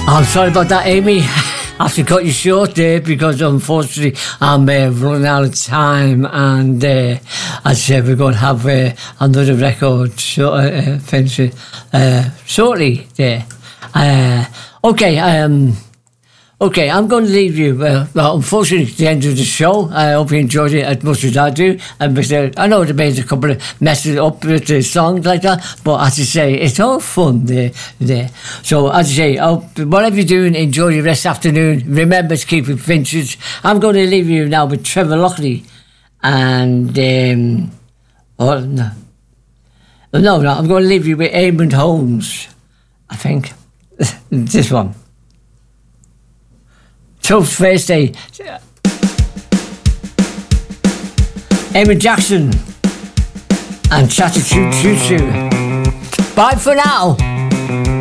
I'm sorry about that, Amy. I have to cut you short there because unfortunately I'm running out of time, and as I said, we're going to have another record finish shortly there. Okay, I'm going to leave you. Unfortunately, it's the end of the show. I hope you enjoyed it as much as I do. And I know they made a couple of messes up with the songs like that, but as I say, it's all fun there. So, as I say, whatever you're doing, enjoy your rest afternoon. Remember to keep it vintage. I'm going to leave you now with Trevor Lockley and... I'm going to leave you with Eamon Holmes, I think. This one. Toast Thursday. Eamon Jackson and Chatter Choo Choo Choo. Bye for now.